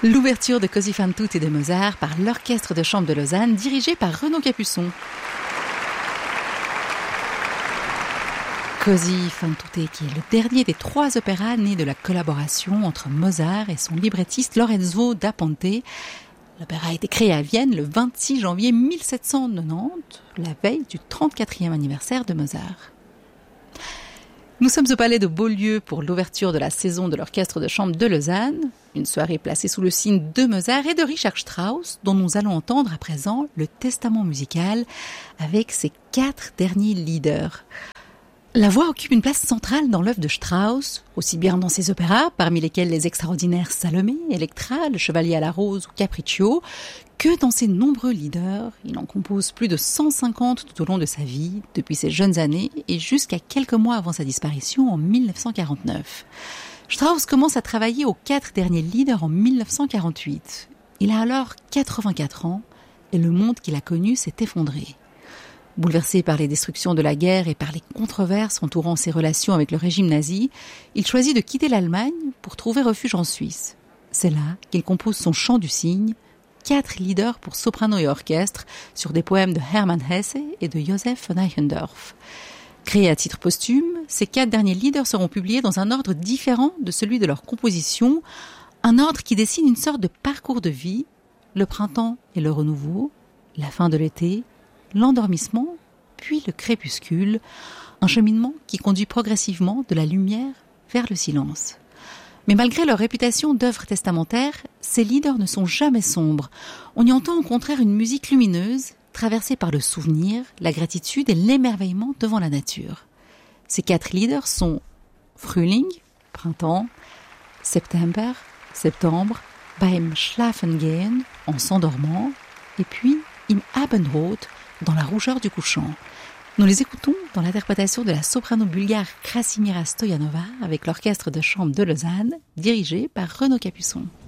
L'ouverture de Così fan tutte de Mozart par l'Orchestre de chambre de Lausanne dirigé par Renaud Capuçon. Così fan tutte, qui est le dernier des 3 opéras nés de la collaboration entre Mozart et son librettiste Lorenzo da Ponte. L'opéra a été créé à Vienne le 26 janvier 1790, la veille du 34e anniversaire de Mozart. Nous sommes au Palais de Beaulieu pour l'ouverture de la saison de l'Orchestre de chambre de Lausanne, une soirée placée sous le signe de Mozart et de Richard Strauss, dont nous allons entendre à présent le testament musical avec ses 4 derniers leaders. La voix occupe une place centrale dans l'œuvre de Strauss, aussi bien dans ses opéras, parmi lesquels les extraordinaires Salomé, Electra, Le Chevalier à la Rose ou Capriccio, que dans ses nombreux leaders. Il en compose plus de 150 tout au long de sa vie, depuis ses jeunes années et jusqu'à quelques mois avant sa disparition en 1949. Strauss commence à travailler aux 4 derniers leaders en 1948. Il a alors 84 ans et le monde qu'il a connu s'est effondré. Bouleversé par les destructions de la guerre et par les controverses entourant ses relations avec le régime nazi, il choisit de quitter l'Allemagne pour trouver refuge en Suisse. C'est là qu'il compose son Chant du cygne, 4 leaders pour soprano et orchestre sur des poèmes de Hermann Hesse et de Joseph von Eichendorff. Créés à titre posthume, ces 4 derniers leaders seront publiés dans un ordre différent de celui de leur composition, un ordre qui dessine une sorte de parcours de vie, le printemps et le renouveau, la fin de l'été, l'endormissement, puis le crépuscule, un cheminement qui conduit progressivement de la lumière vers le silence. Mais malgré leur réputation d'œuvres testamentaires, ces leaders ne sont jamais sombres. On y entend au contraire une musique lumineuse, traversée par le souvenir, la gratitude et l'émerveillement devant la nature. Ces 4 leaders sont Frühling, printemps, September, septembre, beim Schlafengehen, en s'endormant, et puis im Abendrot, dans la rougeur du couchant. Nous les écoutons dans l'interprétation de la soprano bulgare Krasimira Stoyanova avec l'Orchestre de chambre de Lausanne, dirigé par Renaud Capuçon.